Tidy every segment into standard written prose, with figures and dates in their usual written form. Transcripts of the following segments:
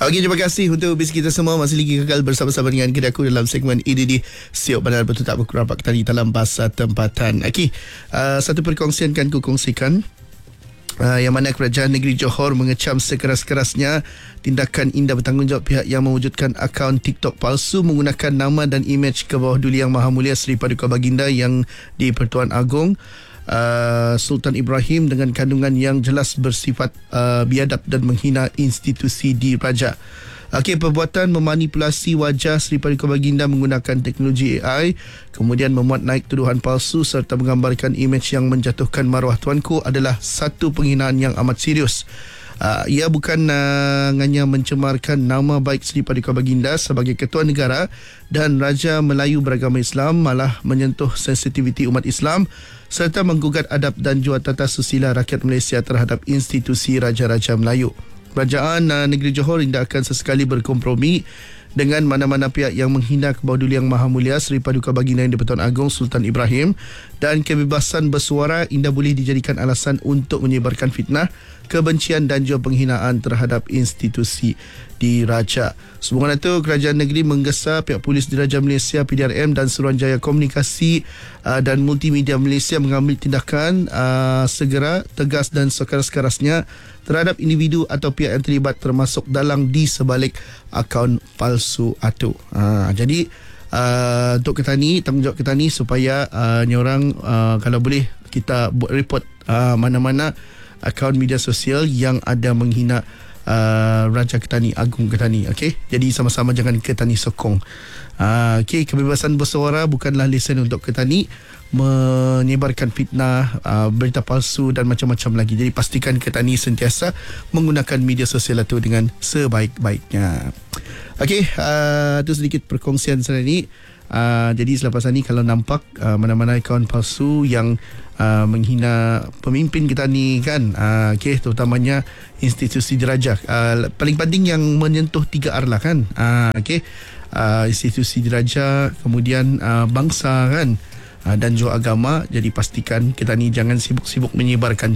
Okey, terima kasih untuk bis kita semua. Masih lagi kekal bersama-sama dengan kita aku dalam segmen ini di Siok Benar Betul Tak Berkurang Pak Tani dalam Pasar Tempatan. Okey, satu perkongsian kan ku kongsikan. Yang mana kerajaan negeri Johor mengecam sekeras-kerasnya tindakan indah bertanggungjawab pihak yang mewujudkan akaun TikTok palsu menggunakan nama dan imej ke bawah Duli Yang Maha Mulia Seri Paduka Baginda yang di-Pertuan Agong Sultan Ibrahim dengan kandungan yang jelas bersifat biadab dan menghina institusi diraja. Okey, perbuatan memanipulasi wajah Seri Paduka Baginda menggunakan teknologi AI, kemudian memuat naik tuduhan palsu serta menggambarkan imej yang menjatuhkan maruah Tuanku adalah satu penghinaan yang amat serius. Ia bukan hanya mencemarkan nama baik Seri Paduka Baginda sebagai ketua negara dan Raja Melayu beragama Islam, malah menyentuh sensitiviti umat Islam serta menggugat adab dan jua tata susila rakyat Malaysia terhadap institusi Raja-Raja Melayu. Kerajaan negeri Johor tidak akan sesekali berkompromi dengan mana-mana pihak yang menghina ke bawah Duli Yang Maha Mulia Seri Paduka Baginda yang di-Pertuan Agong Sultan Ibrahim, dan kebebasan bersuara tidak boleh dijadikan alasan untuk menyebarkan fitnah, kebencian dan juga penghinaan terhadap institusi diraja. Sehubungan itu, kerajaan negeri menggesa pihak Polis Diraja Malaysia PDRM dan Suruhanjaya Komunikasi dan Multimedia Malaysia mengambil tindakan segera, tegas dan sekeras-kerasnya terhadap individu atau pihak yang terlibat termasuk dalang di sebalik akaun palsu itu. Jadi untuk Ketani, tanggungjawab Ketani supaya nyorang kalau boleh kita buat report mana-mana akaun media sosial yang ada menghina Raja Ketani, Agung Ketani. Okey, jadi sama-sama jangan Ketani sokong. Okey, kebebasan bersuara bukanlah lesen untuk Ketani menyebarkan fitnah, berita palsu dan macam-macam lagi. Jadi pastikan Ketani sentiasa menggunakan media sosial itu dengan sebaik-baiknya. Okey, itu sedikit perkongsian saya ni. Jadi selepas ini kalau nampak mana-mana akaun palsu yang menghina pemimpin kita ni kan, okey, terutamanya institusi diraja, paling penting yang menyentuh 3R lah kan, okey, institusi diraja, kemudian bangsa kan, dan juga agama. Jadi pastikan kita ni jangan sibuk-sibuk menyebarkan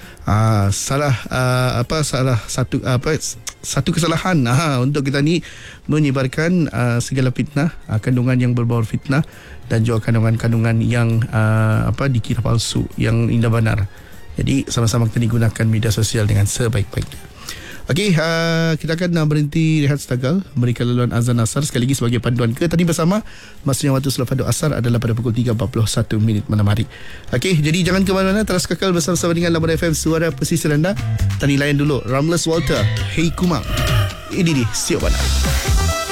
satu kesalahan untuk kita ni menyebarkan segala fitnah, kandungan yang berbau fitnah dan juga kandungan-kandungan yang dikira palsu, yang indah benar. Jadi sama-sama kita gunakan media sosial dengan sebaik-baiknya. Okey, kita akan berhenti rehat setegal, berikan laluan azan asar sekali lagi sebagai panduan ke tadi bersama. Masanya waktu selepas doa asar adalah pada pukul 3.41 malam hari. Okey, jadi jangan ke mana-mana, terus kekal bersama-sama dengan Labuan FM, suara pesisir anda. Tadi layan dulu Ramles Walter, Hey Kumang. Ini dia Siok Benar.